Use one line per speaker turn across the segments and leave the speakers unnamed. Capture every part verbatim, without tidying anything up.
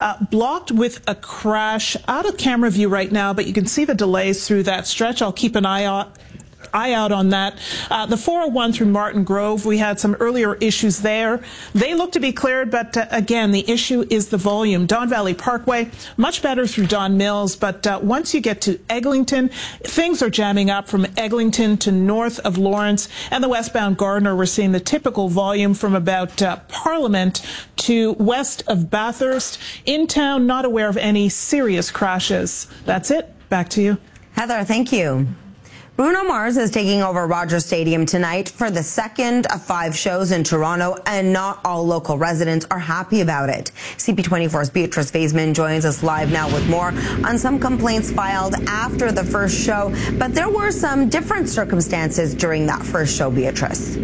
uh, blocked with a crash. Out of camera view right now, but you can see the delays through that stretch. I'll keep an eye out. eye out on that. Uh, the four oh one through Martin Grove, we had some earlier issues there. They look to be cleared, but uh, again, the issue is the volume. Don Valley Parkway, much better through Don Mills, but uh, once you get to Eglinton, things are jamming up from Eglinton to north of Lawrence, and the westbound Gardiner, we're seeing the typical volume from about uh, Parliament to west of Bathurst. In town, not aware of any serious crashes. That's it. Back to you.
Heather, thank you. Bruno Mars is taking over Rogers Stadium tonight for the second of five shows in Toronto, and not all local residents are happy about it. C P twenty-four's Beatrice Faisman joins us live now with more on some complaints filed after the first show, but there were some different circumstances during that first show, Beatrice.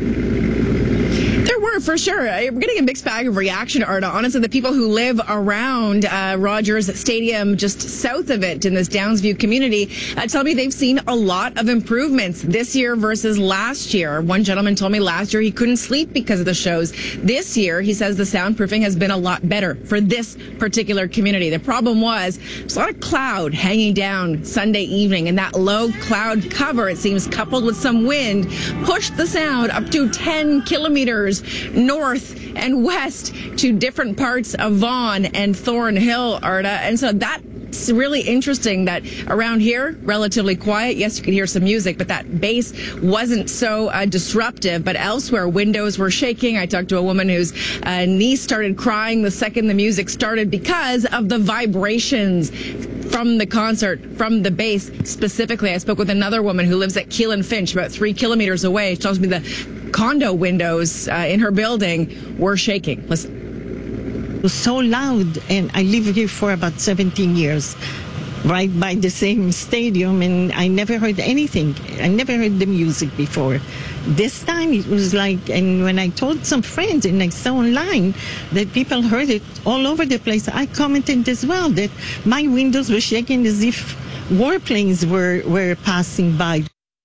There were, for sure. We're getting a mixed bag of reaction, Arda. Honestly, the people who live around uh, Rogers Stadium, just south of it in this Downsview community, uh, tell me they've seen a lot of improvements this year versus last year. One gentleman told me last year he couldn't sleep because of the shows. This year, he says the soundproofing has been a lot better for this particular community. The problem was there's a lot of cloud hanging down Sunday evening, and that low cloud cover, it seems, coupled with some wind, pushed the sound up to ten kilometers north and west to different parts of Vaughan and Thornhill, Arda. And so that's really interesting that around here, relatively quiet. Yes, you could hear some music, but that bass wasn't so uh, disruptive. But elsewhere, windows were shaking. I talked to a woman whose uh, niece started crying the second the music started because of the vibrations from the concert, from the bass specifically. I spoke with another woman who lives at Keelan Finch, about three kilometers away. She tells me the condo windows uh, in her building were shaking. Listen.
It was so loud, and I live here for about seventeen years, right by the same stadium, and I never heard anything. I never heard the music before. This time it was like, and when I told some friends and I saw online that people heard it all over the place, I commented as well that my windows were shaking as if warplanes were, were passing by.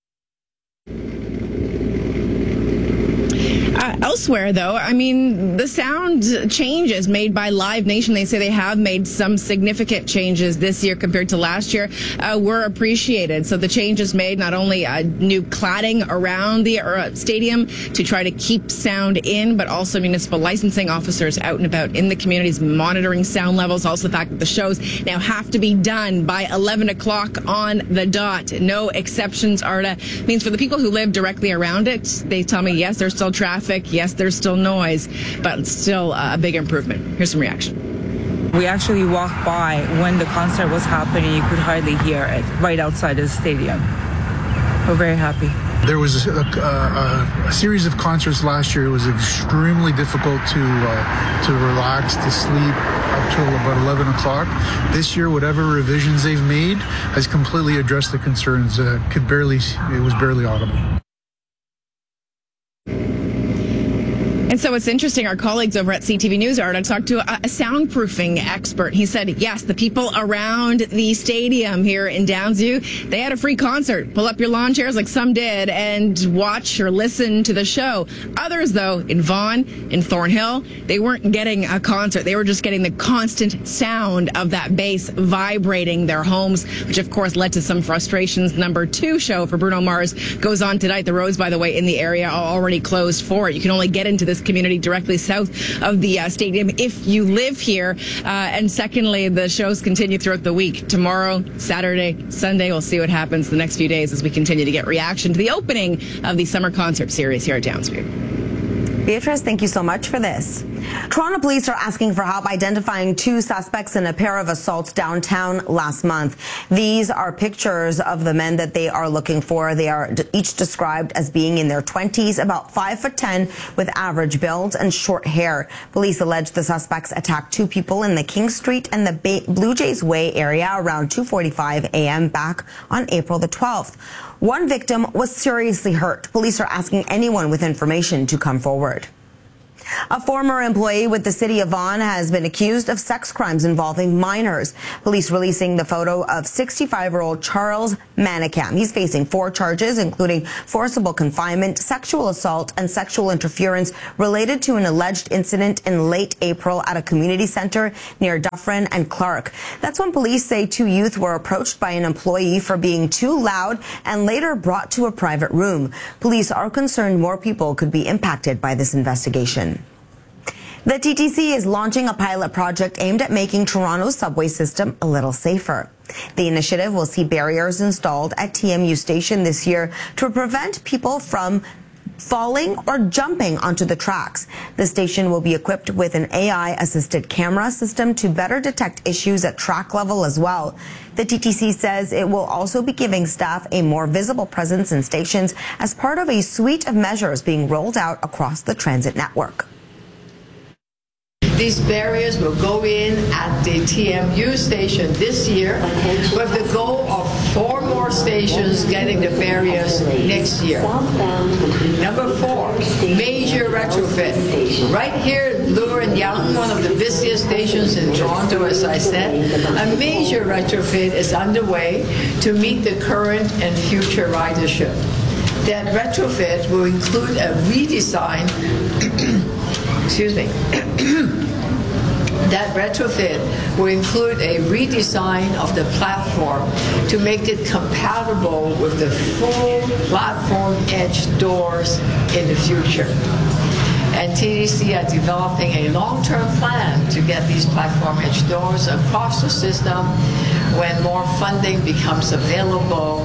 Uh, elsewhere, though, I mean, the sound changes made by Live Nation, they say they have made some significant changes this year compared to last year, uh, were appreciated. So the changes made, not only uh, new cladding around the uh, stadium to try to keep sound in, but also municipal licensing officers out and about in the communities monitoring sound levels. Also the fact that the shows now have to be done by eleven o'clock on the dot. No exceptions, Arda. Means for the people who live directly around it, they tell me, yes, there's still traffic. Yes, there's still noise, but still uh, a big improvement. Here's some reaction.
We actually walked by when the concert was happening. You could hardly hear it right outside the stadium. We're very happy.
There was a, a, a series of concerts last year. It was extremely difficult to uh, to relax, to sleep up till about eleven o'clock. This year, whatever revisions they've made has completely addressed the concerns. Uh, could barely, it was barely audible.
And so it's interesting, our colleagues over at C T V News are to talk to a, a soundproofing expert. He said, yes, the people around the stadium here in Downsview, they had a free concert. Pull up your lawn chairs like some did and watch or listen to the show. Others, though, in Vaughan, in Thornhill, they weren't getting a concert. They were just getting the constant sound of that bass vibrating their homes, which, of course, led to some frustrations. Number two show for Bruno Mars goes on tonight. The roads, by the way, in the area are already closed for it. You can only get into this community directly south of the uh, stadium if you live here. Uh, and secondly, the shows continue throughout the week. Tomorrow, Saturday, Sunday, we'll see what happens the next few days as we continue to get reaction to the opening of the summer concert series here at Downsview.
Beatrice, thank you so much for this. Toronto police are asking for help identifying two suspects in a pair of assaults downtown last month. These are pictures of the men that they are looking for. They are each described as being in their twenties, about five foot ten, with average build and short hair. Police allege the suspects attacked two people in the King Street and the Bay Blue Jays Way area around two forty-five a m back on April the twelfth. One victim was seriously hurt. Police are asking anyone with information to come forward. A former employee with the city of Vaughan has been accused of sex crimes involving minors. Police releasing the photo of sixty-five-year-old Charles Manicam. He's facing four charges, including forcible confinement, sexual assault, and sexual interference related to an alleged incident in late April at a community center near Dufferin and Clark. That's when police say two youth were approached by an employee for being too loud and later brought to a private room. Police are concerned more people could be impacted by this investigation. The T T C is launching a pilot project aimed at making Toronto's subway system a little safer. The initiative will see barriers installed at T M U Station this year to prevent people from falling or jumping onto the tracks. The station will be equipped with an A I-assisted camera system to better detect issues at track level as well. The T T C says it will also be giving staff a more visible presence in stations as part of a suite of measures being rolled out across the transit network.
These barriers will go in at the T M U station this year with the goal of four more stations getting the barriers next year. Number four, major retrofit. Right here, Bloor and Yonge, one of the busiest stations in Toronto, as I said, a major retrofit is underway to meet the current and future ridership. That retrofit will include a redesign, excuse me, that retrofit will include a redesign of the platform to make it compatible with the full platform edge doors in the future. And T T C are developing a long-term plan to get these platform edge doors across the system when more funding becomes available.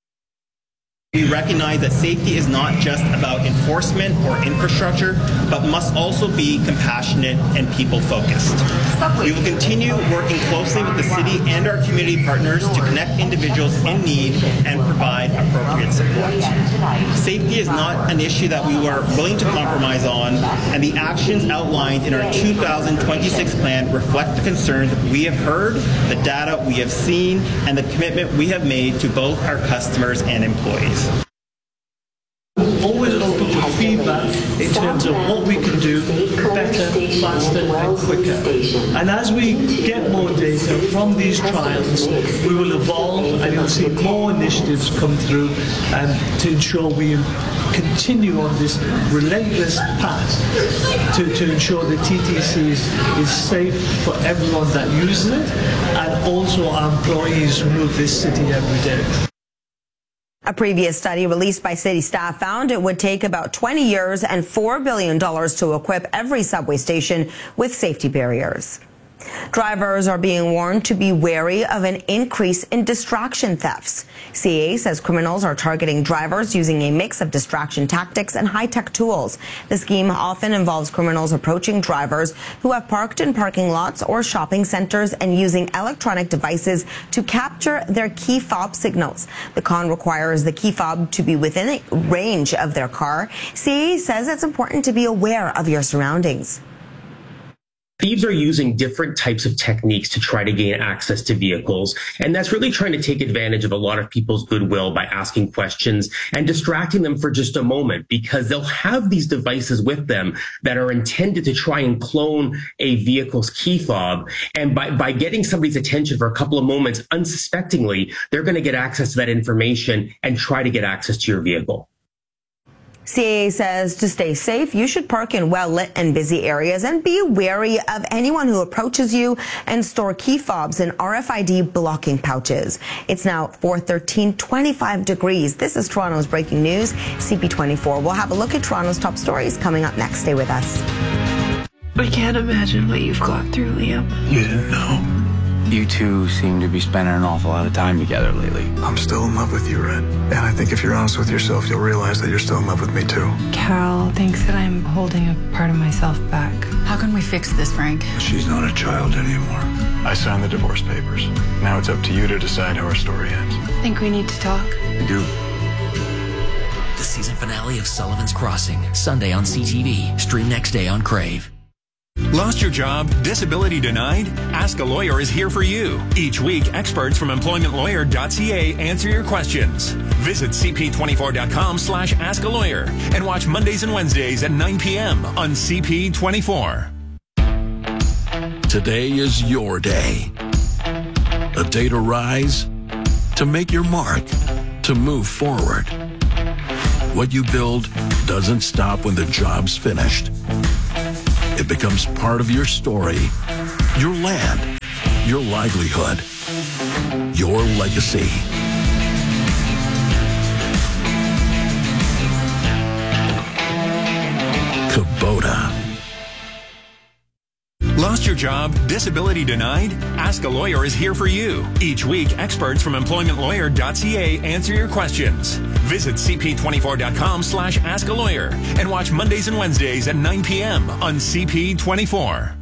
We recognize that safety is not just about enforcement or infrastructure, but must also be compassionate and people-focused. We will continue working closely with the city and our community partners to connect individuals in need and provide appropriate support. Safety is not an issue that we were willing to compromise on, and the actions outlined in our two thousand twenty-six plan reflect the concerns we have heard, the data we have seen, and the commitment we have made to both our customers and employees.
Always open for feedback in terms of what we can do better, faster and quicker. And as we get more data from these trials, we will evolve and you'll see more initiatives come through and to ensure we continue on this relentless path to, to ensure the T T C is, is safe for everyone that uses it and also our employees who move this city every day.
A previous study released by city staff found it would take about twenty years and four billion dollars to equip every subway station with safety barriers. Drivers are being warned to be wary of an increase in distraction thefts. C A A says criminals are targeting drivers using a mix of distraction tactics and high-tech tools. The scheme often involves criminals approaching drivers who have parked in parking lots or shopping centers and using electronic devices to capture their key fob signals. The con requires the key fob to be within range of their car. C A A says it's important to be aware of your surroundings.
Thieves are using different types of techniques to try to gain access to vehicles, and that's really trying to take advantage of a lot of people's goodwill by asking questions and distracting them for just a moment, because they'll have these devices with them that are intended to try and clone a vehicle's key fob, and by, by getting somebody's attention for a couple of moments, unsuspectingly, they're going to get access to that information and try to get access to your vehicle.
C A A says to stay safe, you should park in well-lit and busy areas and be wary of anyone who approaches you and store key fobs in R F I D blocking pouches. It's now four thirteen, twenty-five degrees. This is Toronto's breaking news, C P twenty-four. We'll have a look at Toronto's top stories coming up next. Stay with us.
I can't imagine what you've gone through, Liam.
You didn't know. You two seem to be spending an awful lot of time together lately.
I'm still in love with you, Red. And I think if you're honest with yourself, you'll realize that you're still in love with me, too.
Carol thinks that I'm holding a part of myself back.
How can we fix this, Frank?
She's not a child anymore. I signed the divorce papers. Now it's up to you to decide how our story ends.
I think we need to talk.
We do.
The season finale of Sullivan's Crossing, Sunday on C T V. Stream next day on Crave.
Lost your job? Disability denied? Ask a Lawyer is here for you. Each week, experts from employment lawyer dot c a answer your questions. Visit c p twenty-four dot com slash ask a lawyer and watch Mondays and Wednesdays at nine p.m. on C P twenty-four.
Today is your day. A day to rise, to make your mark, to move forward. What you build doesn't stop when the job's finished. It becomes part of your story, your land, your livelihood, your legacy. Kubota.
Lost your job? Disability denied? Ask a Lawyer is here for you. Each week, experts from employment lawyer dot c a answer your questions. Visit c p twenty-four dot com slash ask a lawyer and watch Mondays and Wednesdays at nine p.m. on C P twenty-four.